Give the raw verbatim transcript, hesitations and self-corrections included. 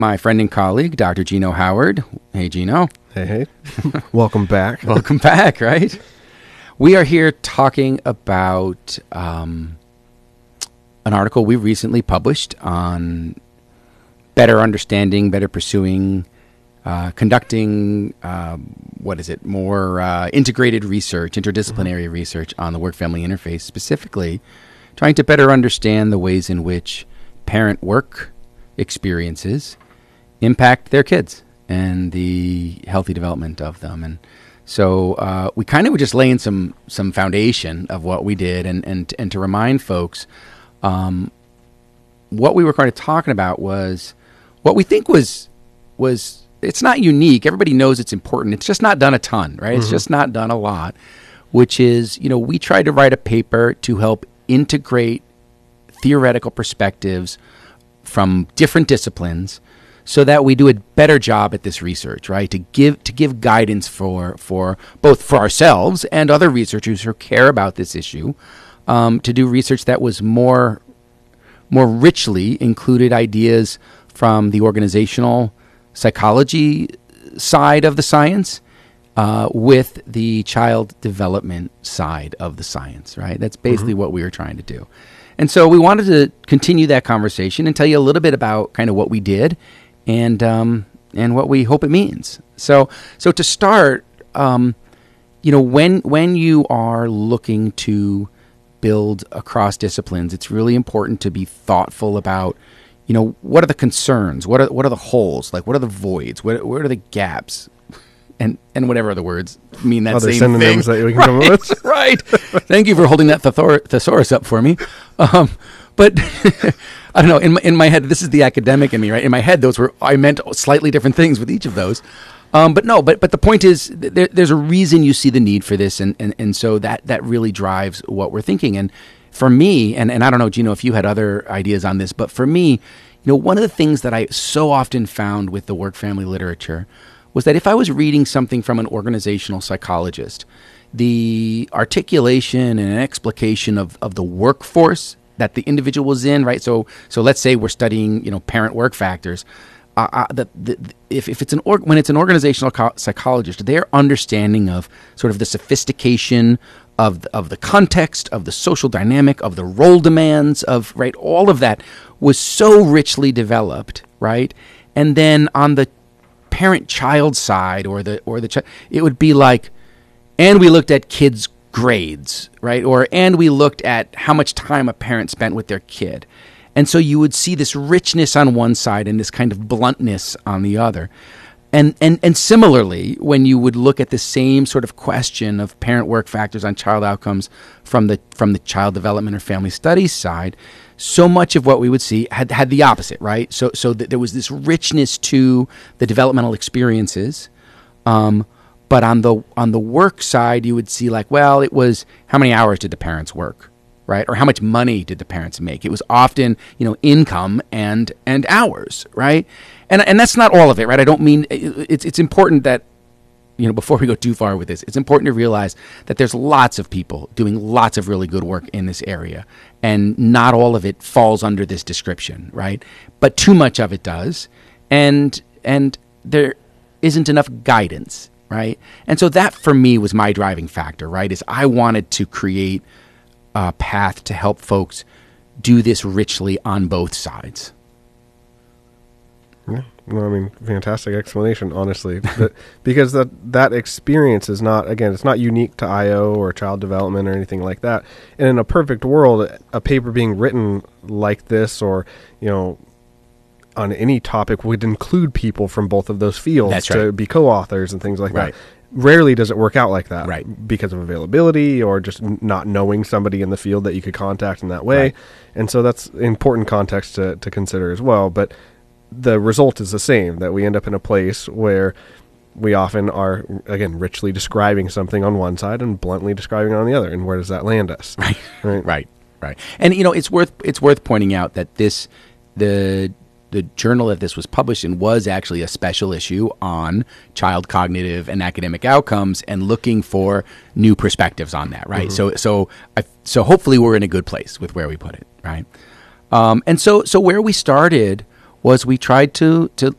my friend and colleague, Doctor Gino Howard. Hey, Gino. Hey, hey. Welcome back. Welcome back, right? We are here talking about um, an article we recently published on better understanding, better pursuing, uh, conducting, uh, what is it, more uh, integrated research, interdisciplinary mm-hmm. research on the work-family interface, specifically trying to better understand the ways in which parent-work experiences impact their kids and the healthy development of them. And so uh, we kind of were just laying some some foundation of what we did, and and and to remind folks, um, what we were kind of talking about was what we think was was it's not unique. Everybody knows it's important. It's just not done a ton, right? Mm-hmm. It's just not done a lot. Which is, you know, we tried to write a paper to help integrate theoretical perspectives from different disciplines, so that we do a better job at this research, right? To give to give guidance for for both for ourselves and other researchers who care about this issue, um, to do research that was more more richly included ideas from the organizational psychology side of the science uh, with the child development side of the science, right? That's basically mm-hmm. what we were trying to do. And so we wanted to continue that conversation and tell you a little bit about kind of what we did and um, and what we hope it means. So so to start, um, you know, when when you are looking to build across disciplines, it's really important to be thoughtful about, you know, what are the concerns? What are what are the holes? Like, what are the voids? What what are the gaps? And and whatever other words mean that Other same thing. That we can right, come up with. Right. Thank you for holding that thethor- thesaurus up for me. Um, but I don't know. In my, in my head, this is the academic in me, right? In my head, those were I meant slightly different things with each of those. Um, but no. But but the point is, there, there's a reason you see the need for this, and and, and so that that really drives what we're thinking. And for me, and and I don't know, Gino, if you had other ideas on this, but for me, you know, one of the things that I so often found with the work-family literature was that if I was reading something from an organizational psychologist, the articulation and explication of, of the workforce that the individual was in, right? So so let's say we're studying, you know, parent work factors. Uh, uh, the, the, if, if it's an org- when it's an organizational co- psychologist, their understanding of sort of the sophistication of the, of the context, of the social dynamic, of the role demands, of, right, all of that was so richly developed, right? And then on the parent-child side, or the or the child, it would be like, and we looked at kids' grades, right? Or and we looked at how much time a parent spent with their kid, and so you would see this richness on one side and this kind of bluntness on the other, and and and similarly, when you would look at the same sort of question of parent work factors on child outcomes from the from the child development or family studies side, so much of what we would see had had the opposite, right? So so th- there was this richness to the developmental experiences, um, but on the on the work side, you would see like, well, it was how many hours did the parents work, right? Or how much money did the parents make? It was often, you know, income and and hours, right? And and that's not all of it, right? I don't mean it's it's important that, you know, before we go too far with this, it's important to realize that there's lots of people doing lots of really good work in this area, and not all of it falls under this description, right? But too much of it does, and and there isn't enough guidance, right? And so that, for me, was my driving factor, right? Is I wanted to create a path to help folks do this richly on both sides. Yeah. No, I mean, fantastic explanation, honestly, but, because that that experience is not, again, it's not unique to I O or child development or anything like that. And in a perfect world, a paper being written like this, or, you know, on any topic, would include people from both of those fields That's to right. be co-authors and things like Right. that. Rarely does it work out like that, Right. because of availability or just n- not knowing somebody in the field that you could contact in that way. Right. And so that's important context to, to consider as well. But the result is the same, that we end up in a place where we often are, again, richly describing something on one side and bluntly describing it on the other. And where does that land us? Right, Right. right, right. And, you know, it's worth it's worth pointing out that this the the journal that this was published in was actually a special issue on child cognitive and academic outcomes, and looking for new perspectives on that, right? Mm-hmm. So so I, so hopefully we're in a good place with where we put it, right? Um, and so so where we started was we tried to to